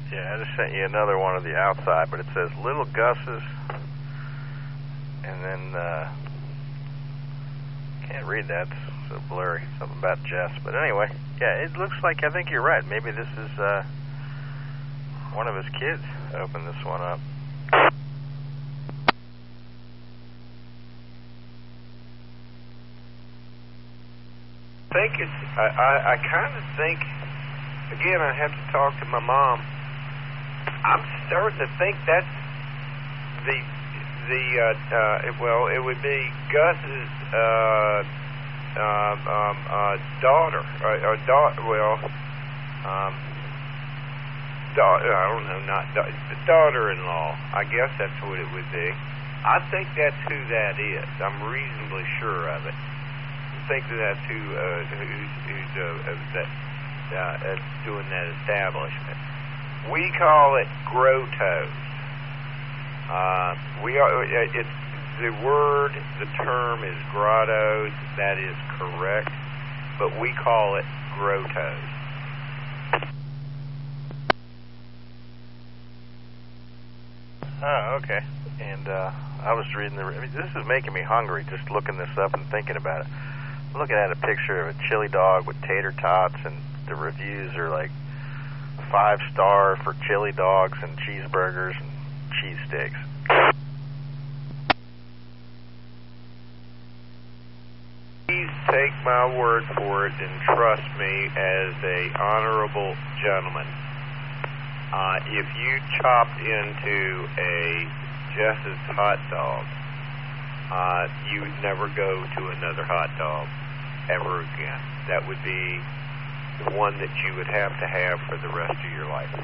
Yeah, I just sent you another one of the outside, but it says Little Gus's, and then, can't read that, it's so blurry, something about Jess, but anyway, yeah, it looks like, I think you're right, maybe this is, one of his kids opened this one up. I kind of think, again, I have to talk to my mom. I'm starting to think that's well, it would be Gus's daughter, I don't know, not daughter-in-law. I guess that's what it would be. I think that's who that is. I'm reasonably sure of it. I think that's who's doing that establishment. We call it Grotto's. It's the term is grottos. That is correct, but we call it Grotto's. Oh, okay. And I was reading this is making me hungry just looking this up and thinking about it. I'm looking at a picture of a chili dog with tater tots, and the reviews are like 5-star for chili dogs and cheeseburgers and cheese steaks. Please take my word for it and trust me as a honorable gentleman. If you chopped into a Jess's hot dog, you would never go to another hot dog ever again. That would be the one that you would have to have for the rest of your life.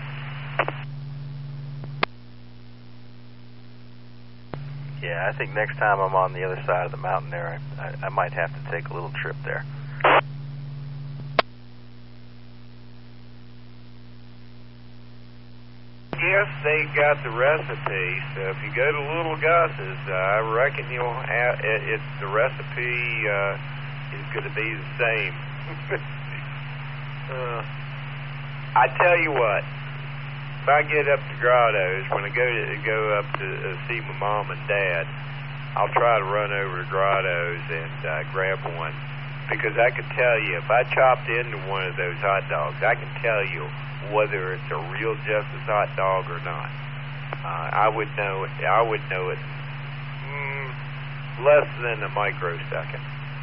Yeah, I think next time I'm on the other side of the mountain there, I might have to take a little trip there. Yes, they got the recipe, so if you go to Little Gus's, I reckon you'll have the recipe is going to be the same. I tell you what, if I get up to Grotto's, when I go up to see my mom and dad, I'll try to run over to Grotto's and grab one, because I can tell you, if I chopped into one of those hot dogs, I can tell you whether it's a real Jess's hot dog or not. I would know it less than a microsecond.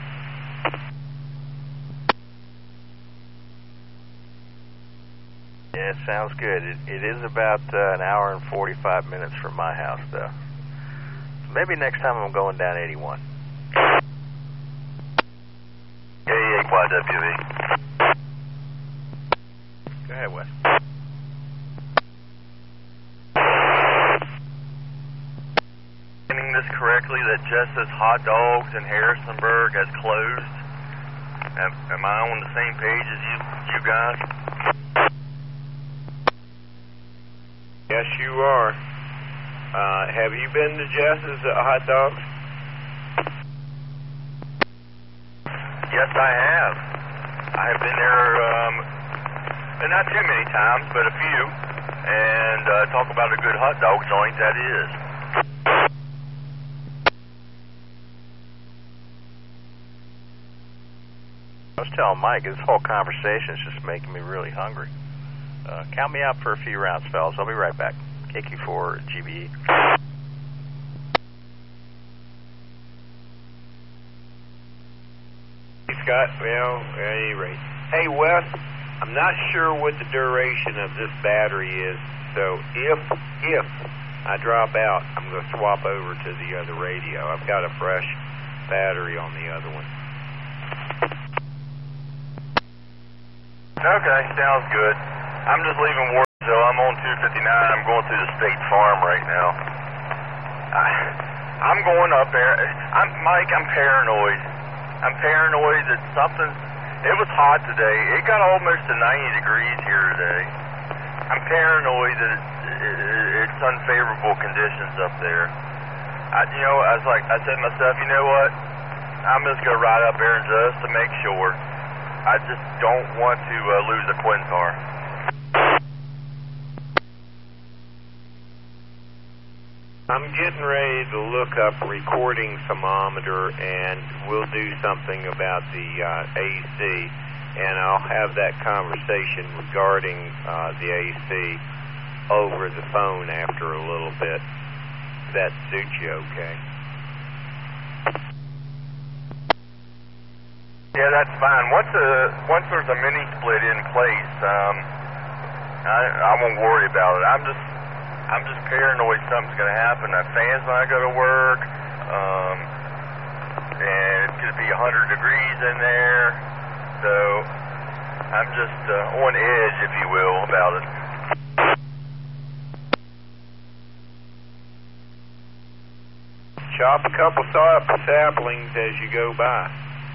Yeah, it sounds good. It is about an hour and 45 minutes from my house, though. Maybe next time I'm going down 81. KEXYWV. Go ahead, Wes. Getting this correctly, that Jess's Hot Dogs in Harrisonburg has closed. Am I on the same page as you guys? Yes, you are. Have you been to Jess's Hot Dogs? Yes, I have. I have been there, not too many times, but a few. And talk about a good hot dog joint, that is. I was telling Mike, this whole conversation is just making me really hungry. Count me out for a few rounds, fellas. I'll be right back. KQ4 GBE. Scott, well, at any rate. Hey, Wes, I'm not sure what the duration of this battery is, so if I drop out, I'm going to swap over to the other radio. I've got a fresh battery on the other one. Okay, sounds good. I'm just leaving work, so I'm on 259. I'm going through the State Farm right now. I'm going up there. Mike, I'm paranoid. I'm paranoid that something... It was hot today. It got almost to 90 degrees here today. I'm paranoid that it's unfavorable conditions up there. I said to myself, you know what? I'm just going to ride up there just to make sure. I just don't want to lose a Quintar. I'm getting ready to look up recording thermometer, and we'll do something about the AC, and I'll have that conversation regarding the AC over the phone after a little bit. If that suits you, okay? Yeah, that's fine. Once there's a mini split in place, I won't worry about it. I'm just paranoid something's going to happen. That fan's not going to work, and it's going to be 100 degrees in there. So I'm just on edge, if you will, about it. Chop a couple saplings as you go by.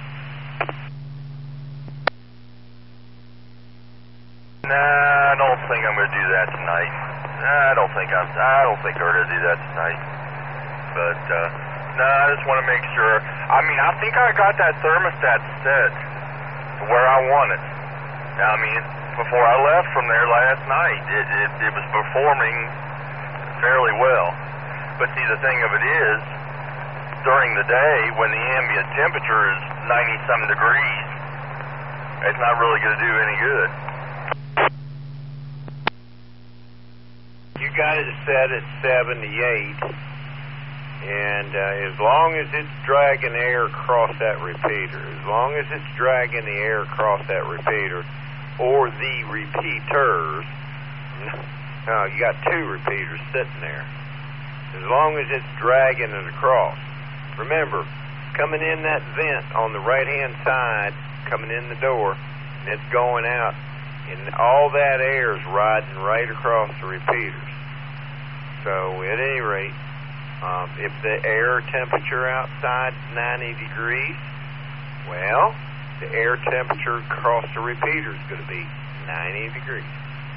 Nah, I don't think I'm going to do that tonight. I don't think we're going to do that tonight. But I just want to make sure. I mean, I think I got that thermostat set to where I want it. I mean, before I left from there last night, it was performing fairly well. But see, the thing of it is, during the day, when the ambient temperature is 90-some degrees, it's not really going to do any good. You got it set at 78, and as long as it's dragging air across that repeater, or the repeaters, no, you got two repeaters sitting there, as long as it's dragging it across. Remember, coming in that vent on the right-hand side, coming in the door, and it's going out, and all that air is riding right across the repeaters. So at any rate, if the air temperature outside is 90 degrees, well, the air temperature across the repeater is going to be 90 degrees.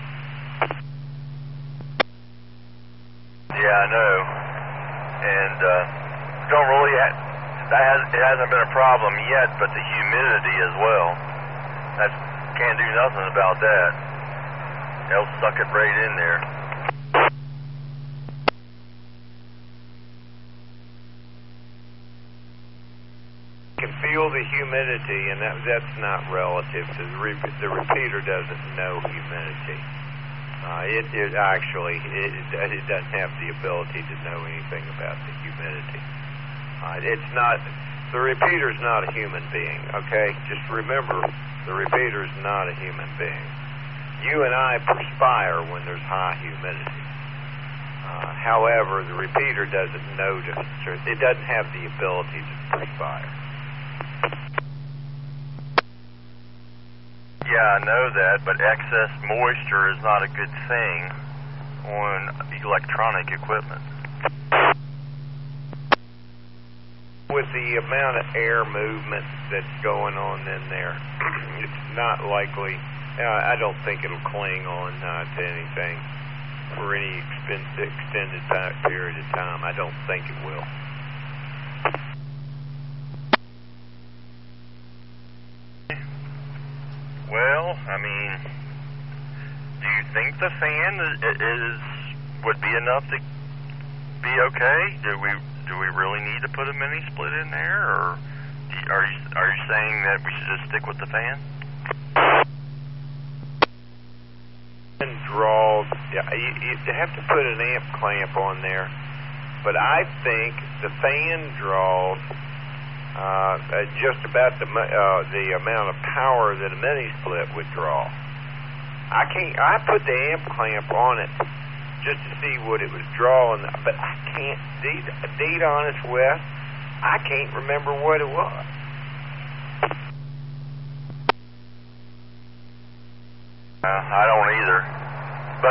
Yeah, I know. And don't really it hasn't been a problem yet, but the humidity as well. Can't do nothing about that. They'll suck it right in there. You can feel the humidity, and that's not relative to the repeater doesn't know humidity. It doesn't have the ability to know anything about the humidity. The repeater's not a human being, okay? Just remember, the repeater's not a human being. You and I perspire when there's high humidity. However, the repeater doesn't know it doesn't have the ability to perspire. Yeah, I know that, but excess moisture is not a good thing on electronic equipment. With the amount of air movement that's going on in there, it's not likely. I don't think it'll cling on to anything for any extended period of time. I don't think it will. Well, I mean, do you think the fan would be enough to be okay? Do we really need to put a mini split in there, or are you saying that we should just stick with the fan? You have to put an amp clamp on there, but I think the fan draws just about the amount of power that a mini split would draw. I put the amp clamp on it just to see what it was drawing, but I can't, deed honest, Wes, I can't remember what it was. I don't either.